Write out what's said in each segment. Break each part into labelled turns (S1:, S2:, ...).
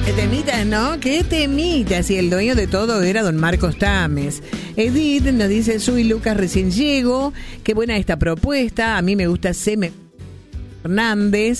S1: Qué temitas, ¿no? Qué temitas. Y el dueño de todo era don Marcos Tames. Edith nos dice, soy Lucas, recién llego. Qué buena esta propuesta. A mí me gusta Hernández,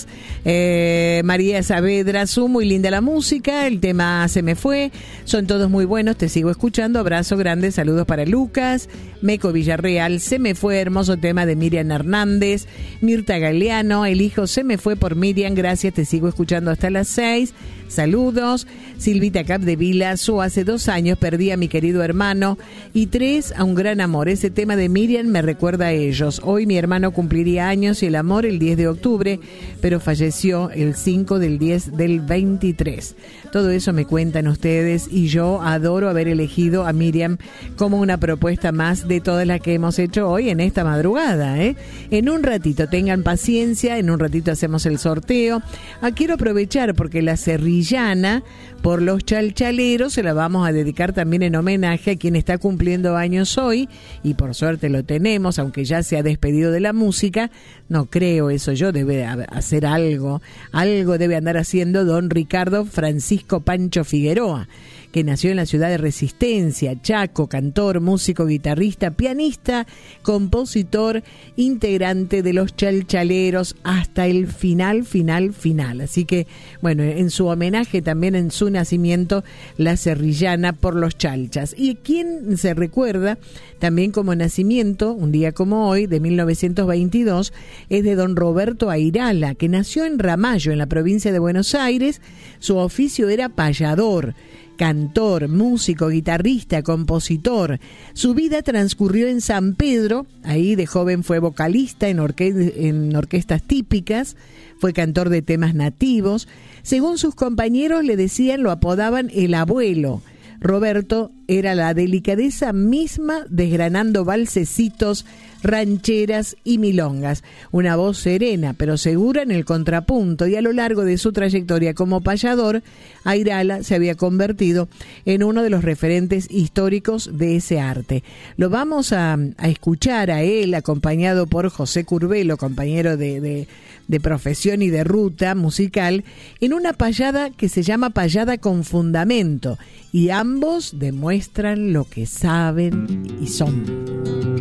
S1: María Saavedra, muy linda la música, el tema Se me fue, son todos muy buenos, te sigo escuchando, abrazo grande, saludos para Lucas. Meco Villarreal, Se me fue, hermoso tema de Miriam Hernández. Mirta Galeano, el hijo Se me fue por Miriam, gracias, te sigo escuchando hasta las 6. Saludos. Silvita Capdevila, hace 2 años perdí a mi querido hermano y 3 a un gran amor. Ese tema de Miriam me recuerda a ellos. Hoy mi hermano cumpliría años y el amor el 10 de octubre, pero falleció el 5 del 10 del 23. Todo eso me cuentan ustedes y yo adoro haber elegido a Miriam como una propuesta más de todas las que hemos hecho hoy en esta madrugada, ¿eh? En un ratito, tengan paciencia, en un ratito hacemos el sorteo. Quiero aprovechar porque la serrillana por los chalchaleros se la vamos a dedicar también en homenaje a quien está cumpliendo años hoy, y por suerte lo tenemos, aunque ya se ha despedido de la música. No creo eso, yo debe hacer algo debe andar haciendo don Ricardo Francisco Pancho Figueroa, que nació en la ciudad de Resistencia, Chaco, cantor, músico, guitarrista, pianista, compositor, integrante de los Chalchaleros hasta el final. Así que, bueno, en su homenaje también en su nacimiento, la serrillana por los chalchas. Y quien se recuerda también como nacimiento, un día como hoy, de 1922, es de don Roberto Airala, que nació en Ramallo, en la provincia de Buenos Aires. Su oficio era payador, cantor, músico, guitarrista, compositor. Su vida transcurrió en San Pedro. Ahí de joven fue vocalista en orquestas típicas, fue cantor de temas nativos. Según sus compañeros le decían, lo apodaban el abuelo. Roberto era la delicadeza misma, desgranando valsecitos, rancheras y milongas. Una voz serena pero segura en el contrapunto, y a lo largo de su trayectoria como payador, Airala se había convertido en uno de los referentes históricos de ese arte. Lo vamos a escuchar a él acompañado por José Curbelo, compañero de profesión y de ruta musical, en una payada que se llama Payada con Fundamento, y ambos demuestran lo que saben y son.